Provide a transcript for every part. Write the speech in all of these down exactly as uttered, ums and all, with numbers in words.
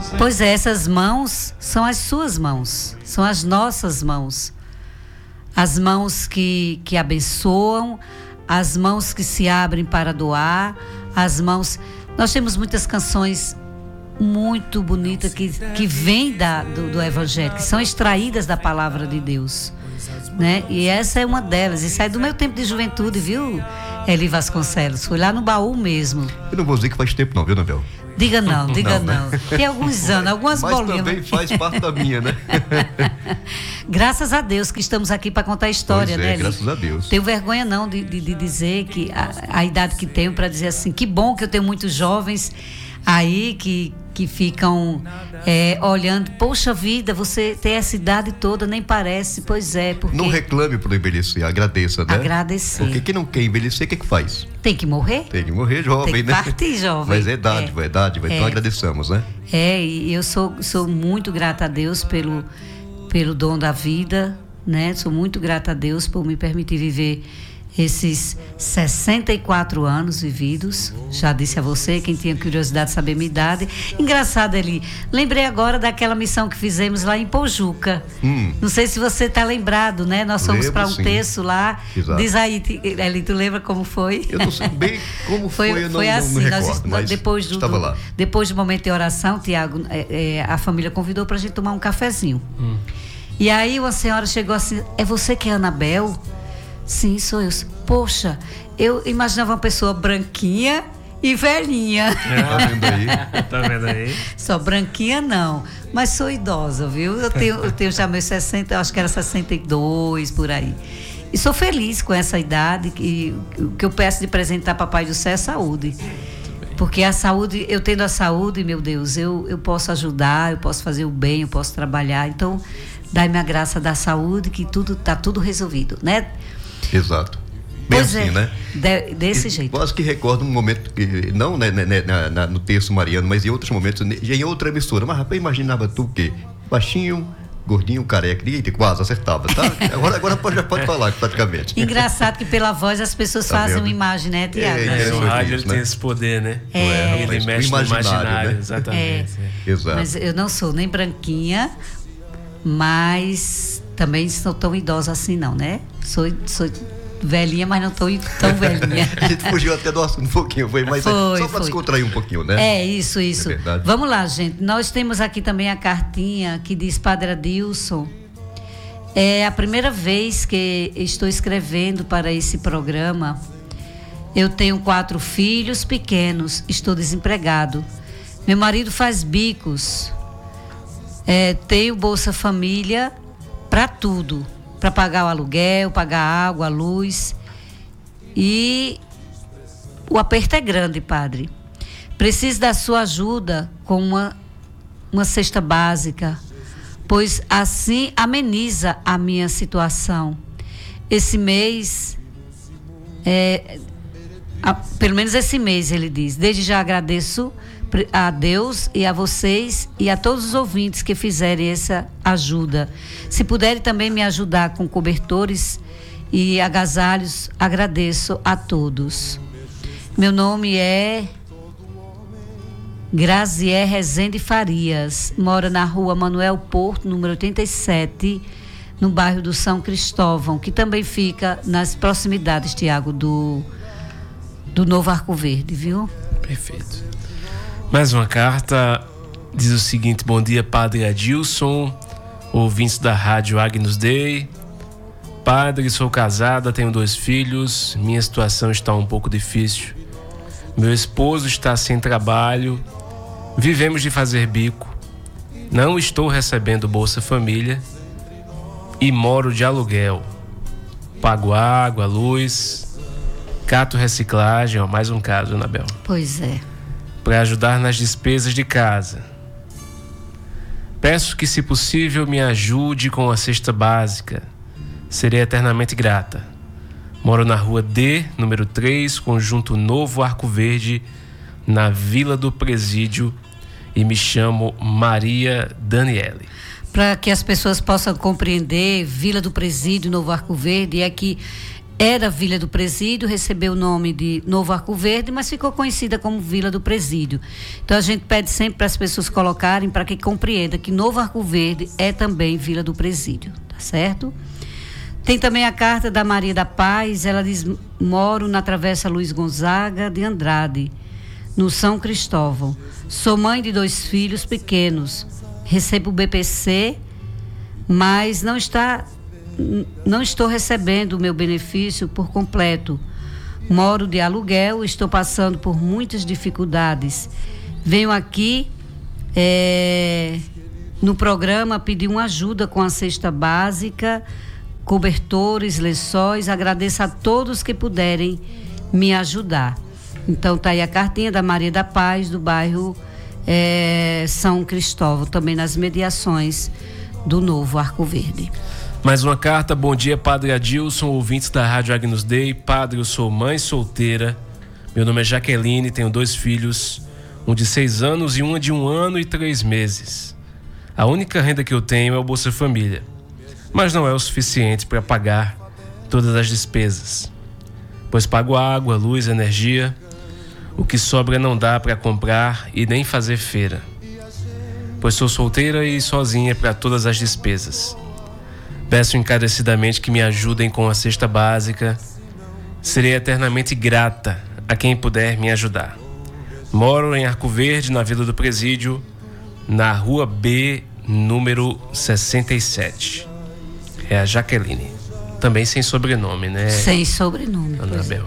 Pois é, essas mãos são as suas mãos, são as nossas mãos. As mãos que, que abençoam, as mãos que se abrem para doar, as mãos... Nós temos muitas canções muito bonitas que, que vêm da, do, do Evangelho, que são extraídas da palavra de Deus, né? E essa é uma delas, isso é do meu tempo de juventude, viu, Eli Vasconcelos? Foi lá no baú mesmo. Eu não vou dizer que faz tempo não, viu, Nabel? Diga não, diga não. não. Né? Tem alguns anos, algumas Mas bolinhas. Mas também faz parte da minha, né? Graças a Deus que estamos aqui para contar a história, pois é, né, Eli? graças a Deus. Tenho vergonha não de, de, de dizer que a, a idade que tenho, para dizer assim, que bom que eu tenho muitos jovens aí que, que ficam é, olhando, poxa vida, você tem essa idade toda, nem parece. Pois é, porque... Não reclame por envelhecer, agradeça, né? Agradecer. Porque quem não quer envelhecer, o que que faz? Tem que morrer? Tem que morrer jovem, tem que né? partir jovem. Mas é dádiva, é, é dádiva, é. Então agradeçamos, né? É, e eu sou, sou muito grata a Deus pelo, pelo dom da vida, né? Sou muito grata a Deus por me permitir viver esses sessenta e quatro anos vividos. Já disse a você, quem tinha curiosidade de saber minha idade. Engraçado, Eli, lembrei agora daquela missão que fizemos lá em Pojuca. Hum. Não sei se você está lembrado, né? Nós fomos para um terço lá. Exato. Diz aí, Eli, tu lembra como foi? Eu não sei bem como foi, foi eu não, foi assim, não, não recordo, nós, mas depois do, estava lá. Depois do momento de oração, Tiago, é, é, a família convidou para a gente tomar um cafezinho. Hum. E aí uma senhora chegou assim, é você que é a Anabel? Sim, sou eu. Poxa, eu imaginava uma pessoa branquinha e velhinha. É, tá vendo aí? Tá vendo aí? Só branquinha não, mas sou idosa, viu? Eu tenho, eu tenho já meus sessenta, acho que era sessenta e dois, por aí. E sou feliz com essa idade, e o que eu peço de presente a Papai do Céu é saúde. Porque a saúde, eu tendo a saúde, meu Deus, eu, eu posso ajudar, eu posso fazer o bem, eu posso trabalhar. Então, dai-me a graça da saúde, que tudo está tudo resolvido, né? Exato. Bem pois assim, é, né? De, desse e, jeito. Quase que recordo um momento, que, não né, né, na, na, no terço mariano, mas em outros momentos, em outra emissora. Mas, rapaz, imaginava tu o quê? Baixinho, gordinho, careca. Eita, quase acertava, tá? Agora, agora já pode falar, praticamente. Engraçado que pela voz as pessoas tá fazem vendo? Uma imagem, né, Tiago? É, é, o rádio ele né? tem esse poder, né? É. É, ele mexe no imaginário, né? Exatamente. É. É. Exato. Mas eu não sou nem branquinha, mas também não sou tão idosa assim, não, né? Sou, sou velhinha, mas não estou tão velhinha. A gente fugiu até do assunto um pouquinho, foi, mas foi, é só para descontrair um pouquinho, né? É, isso, isso. É verdade. Vamos lá, gente. Nós temos aqui também a cartinha que diz: Padre Adilson, é a primeira vez que estou escrevendo para esse programa. Eu tenho quatro filhos pequenos, estou desempregado. Meu marido faz bicos. É, tenho Bolsa Família para tudo. Para pagar o aluguel, pagar a água, a luz. E o aperto é grande, padre. Preciso da sua ajuda com uma, uma cesta básica, pois assim ameniza a minha situação. Esse mês, é, a, pelo menos esse mês, ele diz. Desde já agradeço a Deus e a vocês e a todos os ouvintes que fizerem essa ajuda. Se puderem também me ajudar com cobertores e agasalhos, agradeço a todos. Meu nome é Grazié Rezende Farias, mora na rua Manuel Porto, número oitenta e sete, no bairro do São Cristóvão, que também fica nas proximidades, Tiago, do, do Novo Arco Verde, viu? Perfeito. Mais uma carta, diz o seguinte: bom dia, Padre Adilson, ouvintes da rádio Agnus Dei. Padre, sou casada, tenho dois filhos, minha situação está um pouco difícil. Meu esposo está sem trabalho, vivemos de fazer bico, não estou recebendo Bolsa Família e moro de aluguel. Pago água, luz, cato reciclagem, ó, mais um caso, Anabel. Pois é. Para ajudar nas despesas de casa. Peço que, se possível, me ajude com a cesta básica. Serei eternamente grata. Moro na rua D, número três, Conjunto Novo Arco Verde, na Vila do Presídio, e me chamo Maria Daniele. Para que as pessoas possam compreender, Vila do Presídio, Novo Arco Verde, é que era Vila do Presídio, recebeu o nome de Novo Arco Verde, mas ficou conhecida como Vila do Presídio. Então a gente pede sempre para as pessoas colocarem, para que compreenda que Novo Arco Verde é também Vila do Presídio, tá certo? Tem também a carta da Maria da Paz, ela diz: moro na Travessa Luiz Gonzaga de Andrade, no São Cristóvão. Sou mãe de dois filhos pequenos, recebo o B P C, mas não está... não estou recebendo o meu benefício por completo. Moro de aluguel, estou passando por muitas dificuldades. Venho aqui é, no programa pedir uma ajuda com a cesta básica, cobertores, lençóis. Agradeço a todos que puderem me ajudar. Então tá aí a cartinha da Maria da Paz, do bairro é, São Cristóvão, também nas mediações do Novo Arco Verde. Mais uma carta. Bom dia, Padre Adilson, ouvintes da Rádio Agnus Dei. Padre, eu sou mãe solteira. Meu nome é Jaqueline, tenho dois filhos, um de seis anos e uma de um ano e três meses. A única renda que eu tenho é o Bolsa Família, mas não é o suficiente para pagar todas as despesas, pois pago água, luz, energia. O que sobra não dá para comprar e nem fazer feira, pois sou solteira e sozinha para todas as despesas. Peço encarecidamente que me ajudem com a cesta básica. Serei eternamente grata a quem puder me ajudar. Moro em Arco Verde, na Vila do Presídio, na Rua B, número sessenta e sete. É a Jaqueline. Também sem sobrenome, né? Sem sobrenome. Anabel.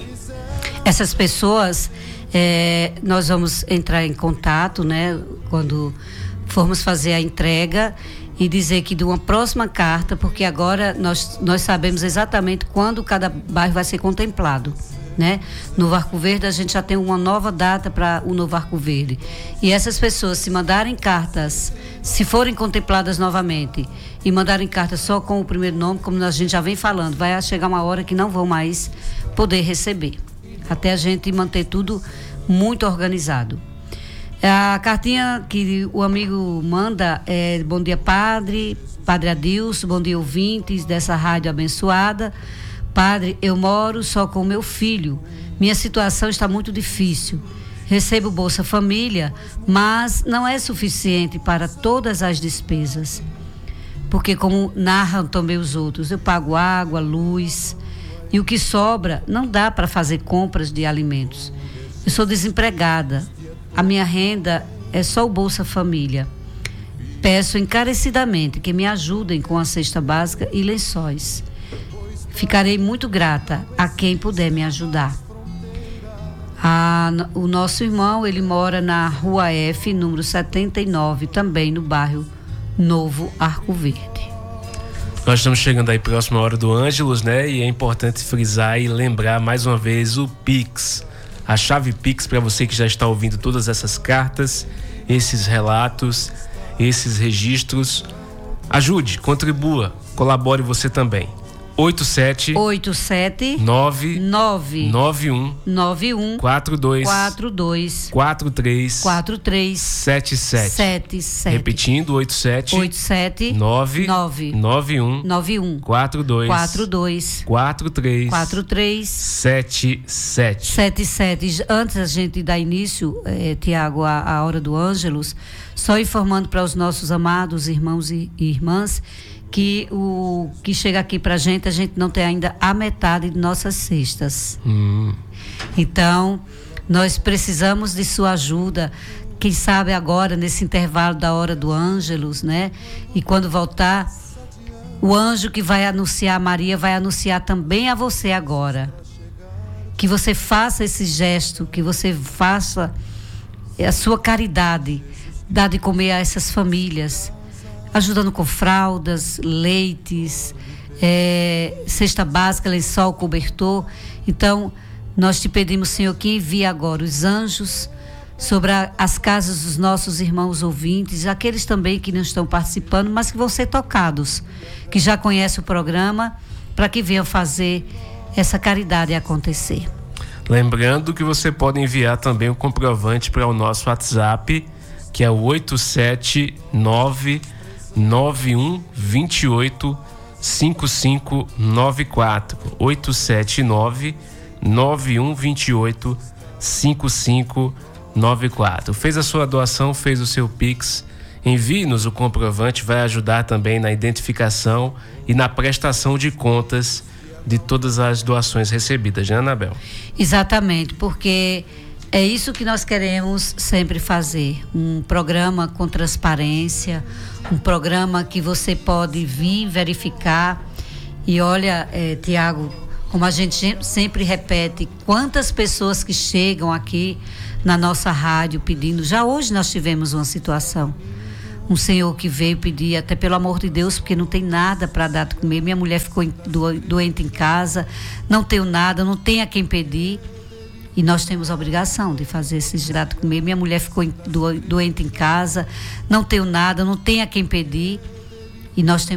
Essas pessoas, é, nós vamos entrar em contato, né? Quando formos fazer a entrega, e dizer que de uma próxima carta, porque agora nós, nós sabemos exatamente quando cada bairro vai ser contemplado, né? No Arco Verde a gente já tem uma nova data para o Novo Arco Verde. E essas pessoas, se mandarem cartas, se forem contempladas novamente e mandarem cartas só com o primeiro nome, como a gente já vem falando, vai chegar uma hora que não vão mais poder receber, até a gente manter tudo muito organizado. A cartinha que o amigo manda é: bom dia, padre, Padre Adilson, bom dia, ouvintes dessa rádio abençoada. Padre, eu moro só com meu filho. Minha situação está muito difícil. Recebo Bolsa Família, mas não é suficiente para todas as despesas. Porque, como narram também os outros, eu pago água, luz, e o que sobra não dá para fazer compras de alimentos. Eu sou desempregada. A minha renda é só o Bolsa Família. Peço encarecidamente que me ajudem com a cesta básica e lençóis. Ficarei muito grata a quem puder me ajudar. A, o nosso irmão, ele mora na Rua F, número setenta e nove, também no bairro Novo Arco Verde. Nós estamos chegando aí próximo à hora do Ângelus, né? E é importante frisar e lembrar mais uma vez o Pix. A chave Pix, para você que já está ouvindo todas essas cartas, esses relatos, esses registros. Ajude, contribua, colabore você também. oito sete oito sete nove nove nove um nove um quatro dois quatro dois quatro três quatro três sete sete. sete sete. Repetindo, oito sete oito sete nove nove nove um nove um quatro dois quatro dois quatro três quatro três sete sete. sete sete. Antes a gente dar início, eh, Tiago, a, a hora do Ângelus, só informando para os nossos amados irmãos e, e irmãs que o que chega aqui pra gente, a gente não tem ainda a metade de nossas cestas. Hum. Então, nós precisamos de sua ajuda. Quem sabe agora, nesse intervalo da hora do Ângelus, né? E quando voltar, o anjo que vai anunciar a Maria vai anunciar também a você agora. Que você faça esse gesto, que você faça a sua caridade, dar de comer a essas famílias, ajudando com fraldas, leites, é, cesta básica, lençol, cobertor. Então, nós te pedimos, Senhor, que envie agora os anjos sobre a, as casas dos nossos irmãos ouvintes, aqueles também que não estão participando, mas que vão ser tocados, que já conhecem o programa, para que venham fazer essa caridade acontecer. Lembrando que você pode enviar também o comprovante para o nosso WhatsApp, que é o oito sete nove nove um dois oito cinco cinco nove quatro, oito sete nove, nove um dois oito, cinco cinco nove quatro. Fez a sua doação, fez o seu Pix, envie-nos o comprovante, vai ajudar também na identificação e na prestação de contas de todas as doações recebidas, né, Anabel? Exatamente, porque é isso que nós queremos sempre fazer, um programa com transparência, um programa que você pode vir verificar. E olha, é, Tiago, como a gente sempre repete, quantas pessoas que chegam aqui na nossa rádio pedindo. Já hoje nós tivemos uma situação, um senhor que veio pedir, até pelo amor de Deus, porque não tem nada para dar de comer, minha mulher ficou do, doente em casa, não tenho nada, não tem a quem pedir, e nós temos a obrigação de fazer esse dar de comer. Minha mulher ficou do, doente em casa, não tenho nada, não tem a quem pedir, e nós temos